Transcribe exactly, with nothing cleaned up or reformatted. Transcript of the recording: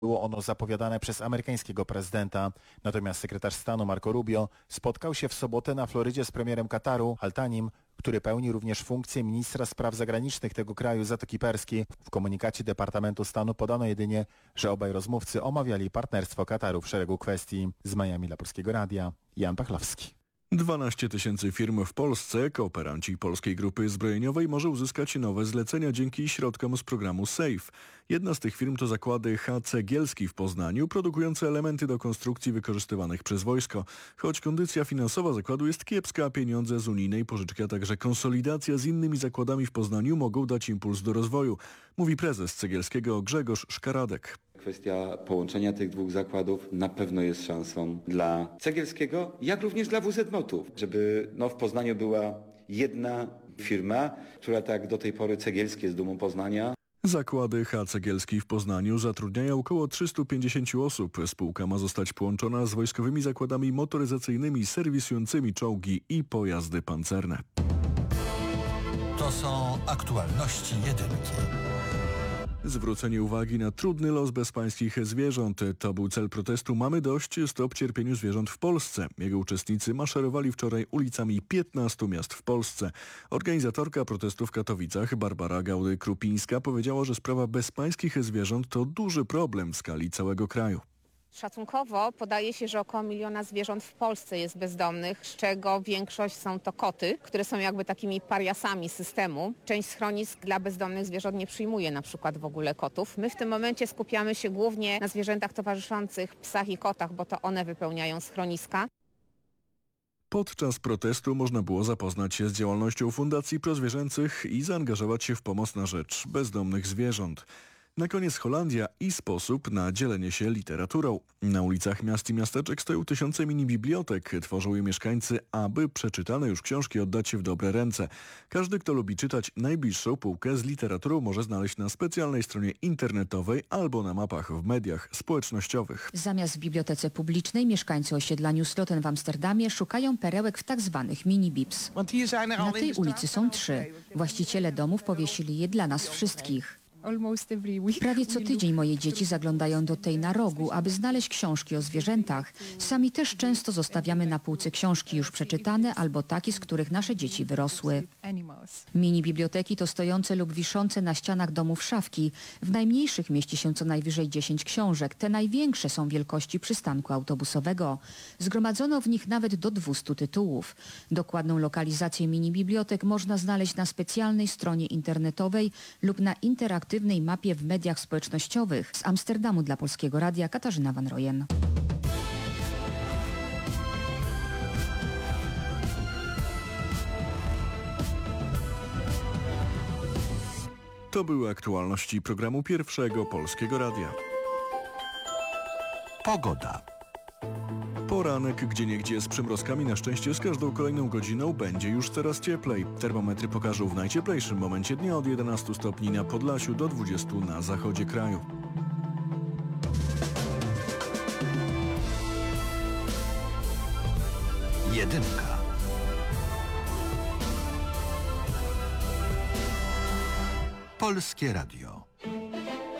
Było ono zapowiadane przez amerykańskiego prezydenta. Natomiast sekretarz stanu Marco Rubio spotkał się w sobotę na Florydzie z premierem Kataru Al-Tanim, który pełni również funkcję ministra spraw zagranicznych tego kraju Zatoki Perskiej. W komunikacie Departamentu Stanu podano jedynie, że obaj rozmówcy omawiali partnerstwo Kataru w szeregu kwestii. Z Miami dla Polskiego Radia, Jan Pachlowski. dwanaście tysięcy firm w Polsce, kooperanci Polskiej Grupy Zbrojeniowej, może uzyskać nowe zlecenia dzięki środkom z programu SAFE. Jedna z tych firm to zakłady H. Cegielski w Poznaniu, produkujące elementy do konstrukcji wykorzystywanych przez wojsko. Choć kondycja finansowa zakładu jest kiepska, pieniądze z unijnej pożyczki, a także konsolidacja z innymi zakładami w Poznaniu mogą dać impuls do rozwoju, mówi prezes Cegielskiego Grzegorz Szkaradek. Kwestia połączenia tych dwóch zakładów na pewno jest szansą dla Cegielskiego, jak również dla W Z Motów, żeby no, w Poznaniu była jedna firma, która tak do tej pory Cegielski jest dumą Poznania. Zakłady H. Cegielski w Poznaniu zatrudniają około trzysta pięćdziesiąt osób. Spółka ma zostać połączona z wojskowymi zakładami motoryzacyjnymi serwisującymi czołgi i pojazdy pancerne. To są aktualności jedynki. Zwrócenie uwagi na trudny los bezpańskich zwierząt. To był cel protestu Mamy dość, stop cierpieniu zwierząt w Polsce. Jego uczestnicy maszerowali wczoraj ulicami piętnastu miast w Polsce. Organizatorka protestu w Katowicach, Barbara Gaudy-Krupińska, powiedziała, że sprawa bezpańskich zwierząt to duży problem w skali całego kraju. Szacunkowo podaje się, że około miliona zwierząt w Polsce jest bezdomnych, z czego większość są to koty, które są jakby takimi pariasami systemu. Część schronisk dla bezdomnych zwierząt nie przyjmuje na przykład w ogóle kotów. My w tym momencie skupiamy się głównie na zwierzętach towarzyszących psach i kotach, bo to one wypełniają schroniska. Podczas protestu można było zapoznać się z działalnością fundacji prozwierzęcych i zaangażować się w pomoc na rzecz bezdomnych zwierząt. Na koniec Holandia i sposób na dzielenie się literaturą. Na ulicach miast i miasteczek stoją tysiące mini-bibliotek. Tworzą je mieszkańcy, aby przeczytane już książki oddać w dobre ręce. Każdy, kto lubi czytać, najbliższą półkę z literaturą może znaleźć na specjalnej stronie internetowej albo na mapach w mediach społecznościowych. Zamiast w bibliotece publicznej mieszkańcy osiedla New Sloten w Amsterdamie szukają perełek w tak zwanych mini-bibs. Na tej ulicy są trzy. Właściciele domów powiesili je dla nas wszystkich. Prawie co tydzień moje dzieci zaglądają do tej na rogu, aby znaleźć książki o zwierzętach. Sami też często zostawiamy na półce książki już przeczytane albo takie, z których nasze dzieci wyrosły. Mini biblioteki to stojące lub wiszące na ścianach domów szafki. W najmniejszych mieści się co najwyżej dziesięć książek. Te największe są wielkości przystanku autobusowego. Zgromadzono w nich nawet do dwustu tytułów. Dokładną lokalizację mini bibliotek można znaleźć na specjalnej stronie internetowej lub na interaktywnej mapie w mediach społecznościowych. Z Amsterdamu dla Polskiego Radia Katarzyna Van Rojen. To były aktualności programu Pierwszego Polskiego Radia. Pogoda. Poranek gdzieniegdzie z przymrozkami, na szczęście z każdą kolejną godziną będzie już coraz cieplej. Termometry pokażą w najcieplejszym momencie dnia od jedenastu stopni na Podlasiu do dwudziestu na zachodzie kraju. Jedynka. Polskie Radio.